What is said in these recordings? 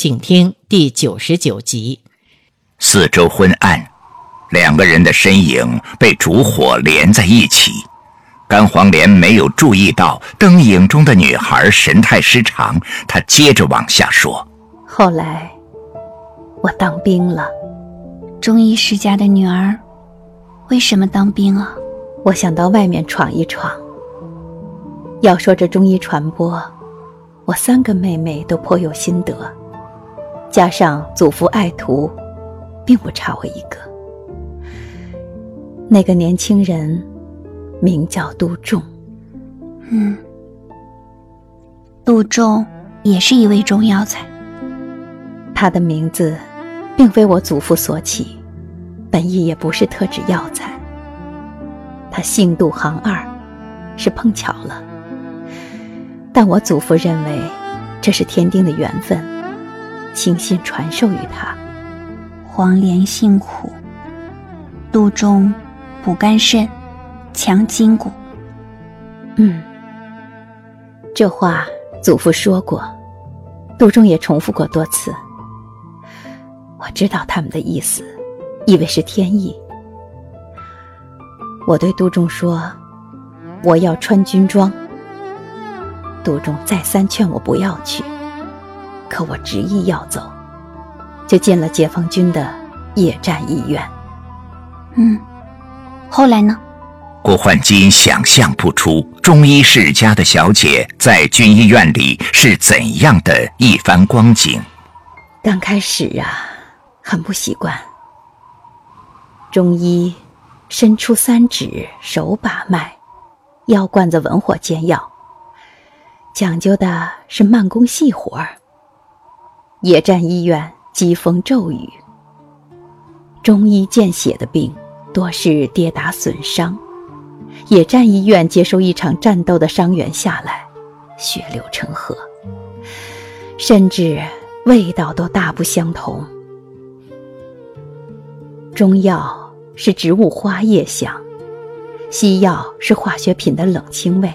请听第99集。 四周昏暗，两个人的身影被烛火连在一起。甘黄莲没有注意到灯影中的女孩神态失常，她接着往下说： 后来我当兵了。 中医世家的女儿为什么当兵啊？ 我想到外面闯一闯。要说这中医传播，我3个妹妹都颇有心得，加上祖父爱徒，并不差我一个。那个年轻人名叫杜仲。 杜仲也是一位中药材。 他的名字并非我祖父所起，本意也不是特指药材。他姓杜行二，是碰巧了。但我祖父认为这是天定的缘分，倾心传授于他。 黄连性苦，杜仲补肝肾，强筋骨。 这话祖父说过，杜仲也重复过多次。我知道他们的意思，以为是天意。我对杜仲说，我要穿军装。杜仲再三劝我不要去，可我执意要走，就进了解放军的野战医院。 后来呢？ 郭焕金想象不出中医世家的小姐在军医院里是怎样的一番光景。 刚开始很不习惯。中医伸出3指，手把脉，药罐子文火煎药，讲究的是慢工细活儿。野战医院疾风骤雨，中医见血的病多是跌打损伤，野战医院接受一场战斗的伤员下来，血流成河，甚至味道都大不相同。中药是植物花叶香，西药是化学品的冷清味。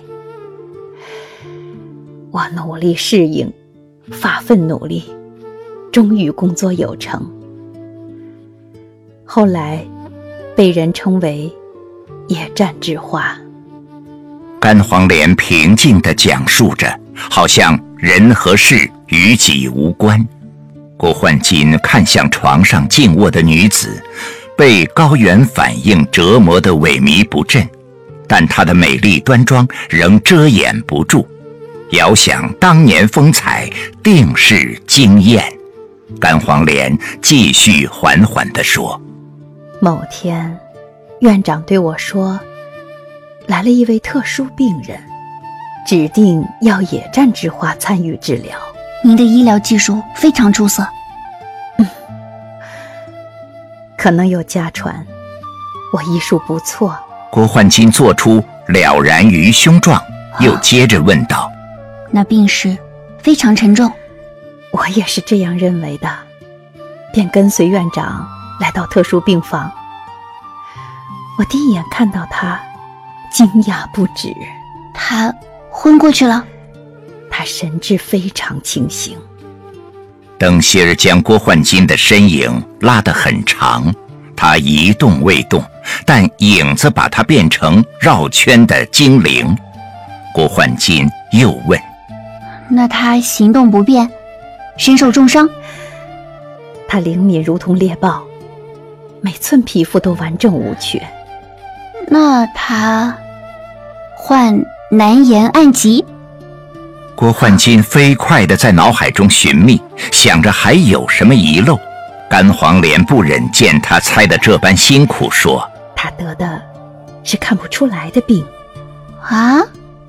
我努力适应，发奋努力，终于工作有成。后来被人称为野战之花。 甘黄莲平静地讲述着，好像人和事与己无关。郭焕金看向床上静卧的女子，被高原反应折磨得萎靡不振，但她的美丽端庄仍遮掩不住。遥想当年风采，定是惊艳。甘黄莲继续缓缓地说： 某天院长对我说，来了一位特殊病人，指定要野战之花参与治疗。 您的医疗技术非常出色。 可能有家传，我医术不错。 郭焕金做出了然于胸状，又接着问道： 那病势非常沉重。 我也是这样认为的，便跟随院长来到特殊病房。我第一眼看到他，惊讶不止。 他昏过去了？ 他神志非常清醒。 灯芯儿将郭焕金的身影拉得很长，他一动未动，但影子把他变成绕圈的精灵。郭焕金又问： 那他行动不便，身受重伤？ 他灵敏如同猎豹，每寸皮肤都完整无缺。 那他患难言暗疾？ 郭焕金飞快地在脑海中寻觅，想着还有什么遗漏。甘黄莲不忍见他猜得这般辛苦，说： 他得的是看不出来的病。 啊？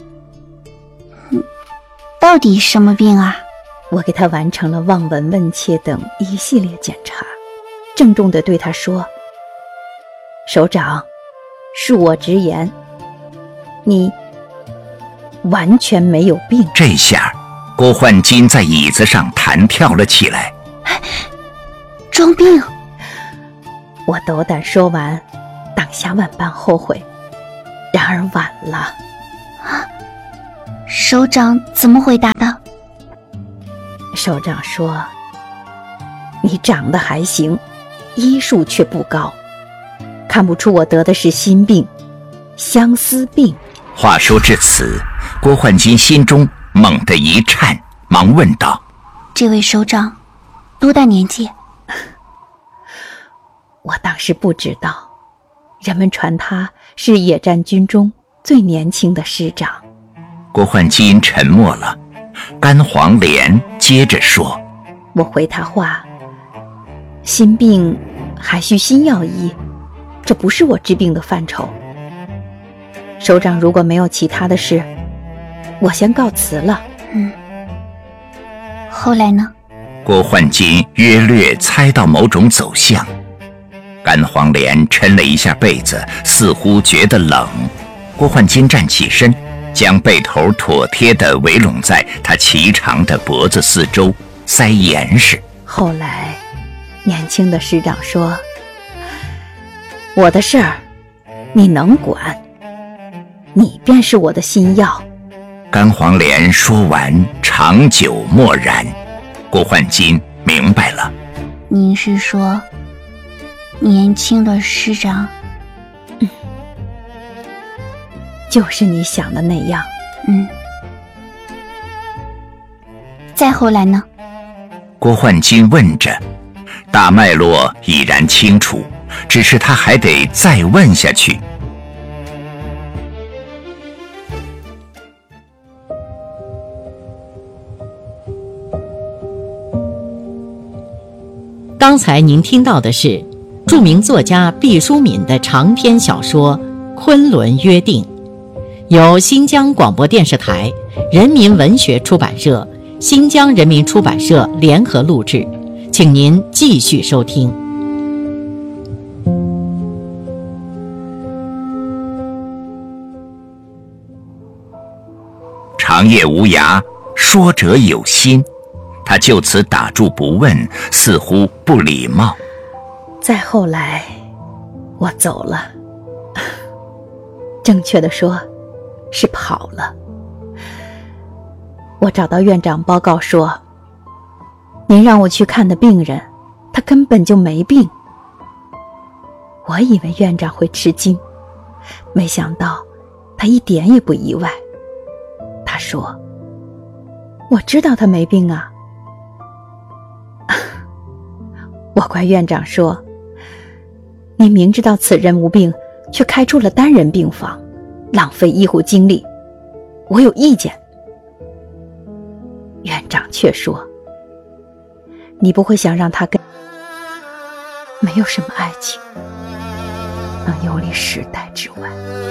到底什么病啊？ 我给他完成了望闻问切等一系列检查，郑重地对他说：首长，恕我直言，你完全没有病。 这下郭焕金在椅子上弹跳了起来。 装病！ 我斗胆说完，当下万般后悔，然而晚了。 首长怎么回答的？ 首长说， 你长得还行，医术却不高，看不出我得的是心病，相思病。 话说至此，郭焕金心中猛地一颤，忙问道： 这位首长多大年纪？ 我当时不知道，人们传他是野战军中最年轻的师长。 郭焕金沉默了，干黄连接着说： 我回他话，心病还需心药医，这不是我治病的范畴。首长如果没有其他的事，我先告辞了。 后来呢？ 郭焕金约略猜到某种走向。干黄连抻了一下被子，似乎觉得冷。郭焕金站起身，将被头妥帖地围拢在他颀长的脖子四周，塞严实。 后来年轻的师长说，我的事儿你能管，你便是我的心药。 干黄连说完，长久默然。郭焕金明白了， 您是说年轻的师长？ 就是你想的那样。 再后来呢？ 郭焕金问着，大脉络已然清楚，只是他还得再问下去。 刚才您听到的是著名作家毕淑敏的长篇小说《昆仑约定》，由新疆广播电视台、人民文学出版社、新疆人民出版社联合录制，请您继续收听。 长夜无涯，说者有心。他就此打住不问，似乎不礼貌。 再后来我走了，正确的说是跑了。我找到院长报告说，您让我去看的病人他根本就没病。我以为院长会吃惊，没想到他一点也不意外。他说，我知道他没病啊。我怪院长说，您明知道此人无病，却开出了单人病房，浪费医护精力，我有意见。院长却说，你不会想让他跟没有什么爱情能游离时代之外。